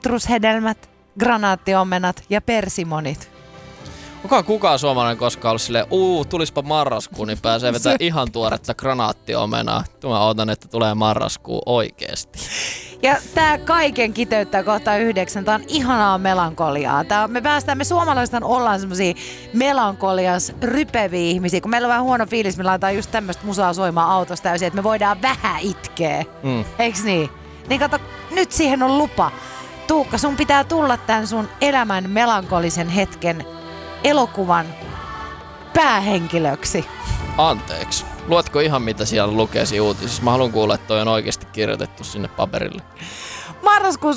sitrushedelmät, granaattiomenat ja persimonit. Onko kukaan suomalainen koskaan ollut silleen, tulispa marraskuu, niin pääsee vetämään ihan tuoretta granaattiomenaa. Mä ootan, että tulee marraskuu oikeesti. Ja tää kaiken kiteyttää kohta 9. Tää on ihanaa melankoliaa. Me suomalaiset ollaan semmosia melankolias rypeviä ihmisiä. Kun meillä on vähän huono fiilis, me laitetaan just tämmöstä musaa soimaan autosta täysin, että me voidaan vähän itkeä. Eiks niin? Niin kato, nyt siihen on lupa. Tuukka, sun pitää tulla tän sun elämän melankolisen hetken elokuvan päähenkilöksi. Anteeksi. Luetko ihan mitä siellä lukee siinä uutisissa? Mä haluan kuulla, että toi on oikeasti kirjoitettu sinne paperille. Marraskuu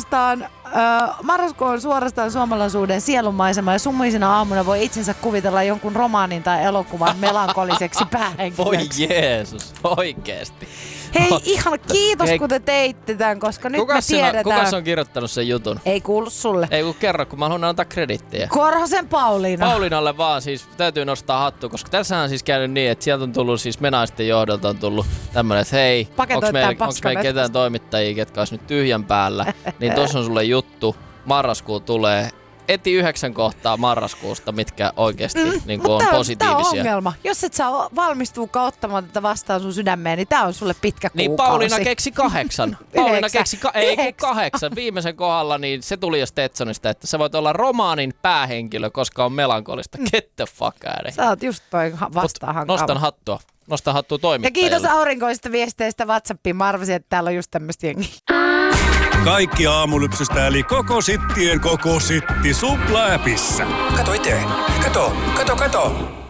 on suorastaan suomalaisuuden sielunmaisema ja sumuisena aamuna voi itsensä kuvitella jonkun romaanin tai elokuvan melankoliseksi päähenkilöksi. Voi Jeesus, oikeesti. Hei, ihan kiitos kun te teitte tämän, koska nyt me tiedetään. Kuka se on kirjoittanut sen jutun? Ei kuulu sulle. Ei kun kerro, kun mä haluan antaa kredittiä. Korhosen Pauliina. Pauliinalle vaan siis täytyy nostaa hattu, koska tässä on siis käynyt niin, että sieltä on tullut siis Menaisten johdolta on tullut tämmönen, että hei, onks meillä ketään toimittajia, ketkä olisi nyt tyhjän päällä, niin tossa on sulle juttu, marraskuu tulee. Eti 9 kohtaa marraskuusta, mitkä oikeasti niin on positiivisia. Tää on ongelma. Jos et saa valmistuukaan ottamaan tätä vastaan sun sydämeen, niin tää on sulle pitkä kuukausi. Niin Pauliina keksi 8. Pauliina keksi 8. Viimeisen kohdalla niin se tuli jo Stetsonista, että sä voit olla romaanin päähenkilö, koska on melankolista. Get the fuck out. Sä oot just toi vastaahan Nostan hattua toimittajalle. Ja kiitos aurinkoisista viesteistä WhatsAppiin. Mä arvasin, että täällä on just tämmöistä jengiä. Kaikki aamulypsystä eli koko sittien koko sitti Supla-äpissä. Kato itse. Kato.